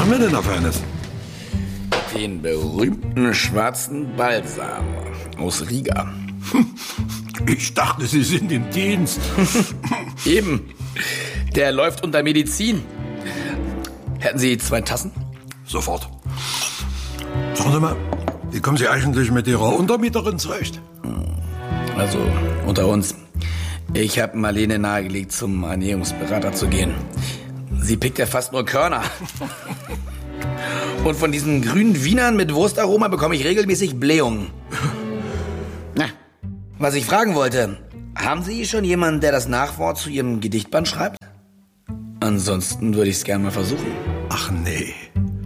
haben wir denn da Feines? Den berühmten schwarzen Balsam aus Riga. Ich dachte, Sie sind im Dienst. Eben. Der läuft unter Medizin. Hätten Sie 2 Tassen? Sofort. Sagen Sie mal, wie kommen Sie eigentlich mit Ihrer Untermieterin zurecht? Also, unter uns. Ich habe Marlene nahegelegt, zum Ernährungsberater zu gehen. Sie pickt ja fast nur Körner. Und von diesen grünen Wienern mit Wurstaroma bekomme ich regelmäßig Blähungen. Na, was ich fragen wollte, haben Sie schon jemanden, der das Nachwort zu Ihrem Gedichtband schreibt? Ansonsten würde ich es gerne mal versuchen. Ach nee.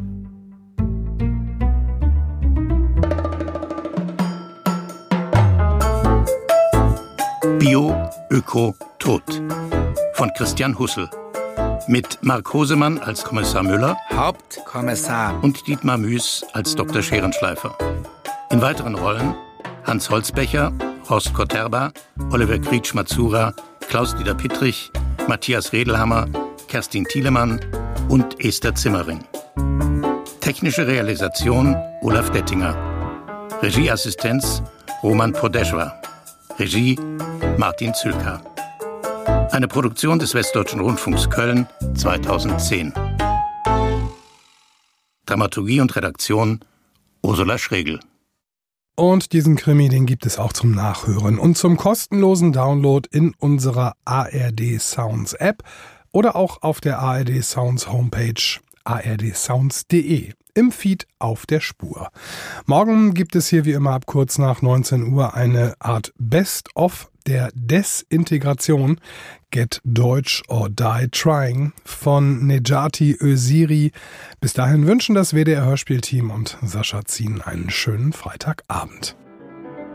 Bio, Öko, Tod von Christian Hussel. Mit Mark Hosemann als Kommissar Müller, Hauptkommissar, und Dietmar Müß als Dr. Scherenschleifer. In weiteren Rollen Hans Holzbecher, Horst Koterba, Oliver Krietsch-Mazura, Klaus-Dieter Pittrich, Matthias Redelhammer, Kerstin Thielemann und Esther Zimmering. Technische Realisation Olaf Dettinger. Regieassistenz Roman Podeschwa. Regie Martin Zülker. Eine Produktion des Westdeutschen Rundfunks Köln 2010. Dramaturgie und Redaktion Ursula Schregel. Und diesen Krimi, den gibt es auch zum Nachhören und zum kostenlosen Download in unserer ARD Sounds App oder auch auf der ARD Sounds Homepage ardsounds.de im Feed auf der Spur. Morgen gibt es hier wie immer ab kurz nach 19 Uhr eine Art Best-of der Desintegration, Get Deutsch or Die Trying von Nejati Öziri. Bis dahin wünschen das WDR Hörspielteam und Sascha Zien einen schönen Freitagabend.